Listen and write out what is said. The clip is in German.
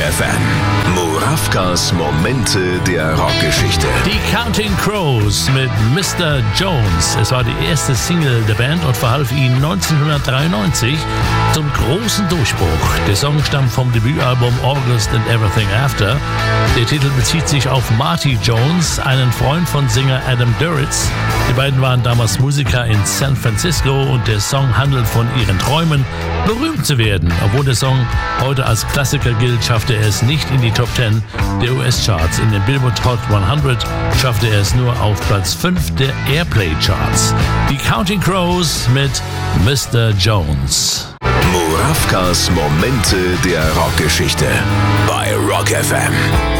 FM. Murawkas Momente der Rockgeschichte. Die Counting Crows mit Mr. Jones. Es war die erste Single der Band und verhalf ihnen 1993 zum großen Durchbruch. Der Song stammt vom Debütalbum August and Everything After. Der Titel bezieht sich auf Marty Jones, einen Freund von Sänger Adam Duritz. Die beiden waren damals Musiker in San Francisco und der Song handelt von ihren Träumen, berühmt zu werden. Obwohl der Song heute als Klassiker gilt, schaffte er es nicht in die Top 10 der US-Charts. In den Billboard Hot 100 schaffte er es nur auf Platz 5 der Airplay-Charts. Die Counting Crows mit Mr. Jones. Murawkas Momente der Rockgeschichte bei Rock FM.